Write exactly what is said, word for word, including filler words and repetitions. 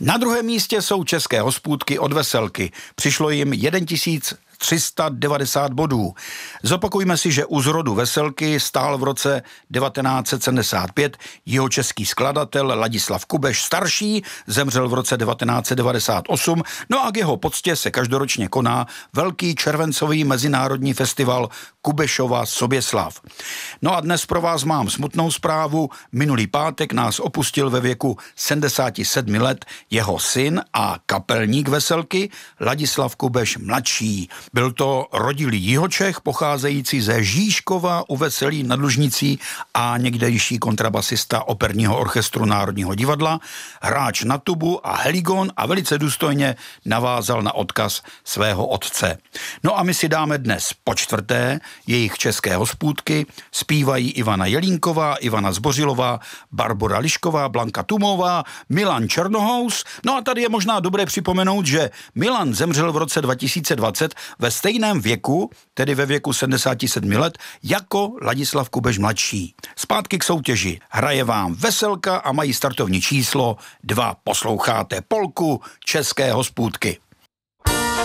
Na druhém místě jsou české hospůdky od Veselky. Přišlo jim tisíc tři sta devadesát bodů. Zopakujme si, že u zrodu Veselky stál v roce devatenáct set sedmdesát pět jihočeský skladatel Ladislav Kubeš starší, zemřel v roce devatenáct set devadesát osm, no a k jeho poctě se každoročně koná velký červencový mezinárodní festival Kubešova Soběslav. No a dnes pro vás mám smutnou zprávu. Minulý pátek nás opustil ve věku sedmdesát sedm let jeho syn a kapelník Veselky Ladislav Kubeš mladší. Byl to rodilý Jihočech, pocházející ze Žížkova u Veselí nad Lužnicí a někdejší kontrabasista operního orchestru Národního divadla, hráč na tubu a heligon a velice důstojně navázal na odkaz svého otce. No a my si dáme dnes po čtvrté jejich české hospůdky, zpívají Ivana Jelínková, Ivana Zbořilová, Barbora Lišková, Blanka Tumová, Milan Černohous. No a tady je možná dobré připomenout, že Milan zemřel v roce dva tisíce dvacet ve stejném věku, tedy ve věku sedmdesát sedm let, jako Ladislav Kubeš mladší. Zpátky k soutěži. Hraje vám Veselka a mají startovní číslo dva. Posloucháte polku České hospůdky.